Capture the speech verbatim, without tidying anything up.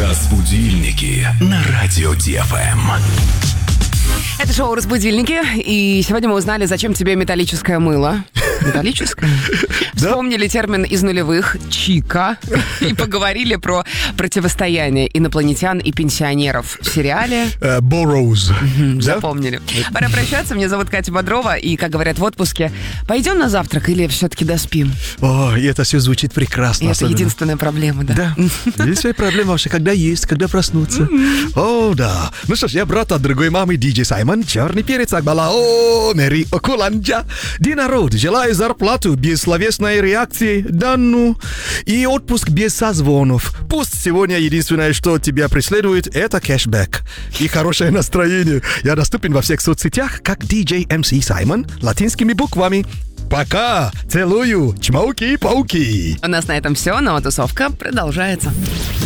Разбудильники на радио Ди Эф Эм. Это шоу «Разбудильники», и сегодня мы узнали, зачем тебе металлическое мыло. Металлическое? Вспомнили термин из нулевых «чика» и поговорили про противостояние инопланетян и пенсионеров в сериале «Борроуз». Запомнили. Пора прощаться. Меня зовут Катя Бодрова, и, как говорят в отпуске, пойдем на завтрак или все-таки доспим? О, и это все звучит прекрасно. И это особенно. единственная проблема, да? Да. Есть своя проблема вообще, когда есть, когда проснуться. О, да. Ну что ж, я брат от другой мамы, диджей Саймон, черный перец Акбала, о, Мэри Окуланджа. Ди народ, желаю зарплату без словесной реакции, да ну. И отпуск без созвонов. Пусть сегодня единственное, что тебя преследует, это кэшбэк. И хорошее настроение. Я доступен во всех соцсетях, как диджей эм си Саймон, латинскими буквами. Пока! Целую! Чмауки-пауки! У нас на этом все, но тусовка продолжается.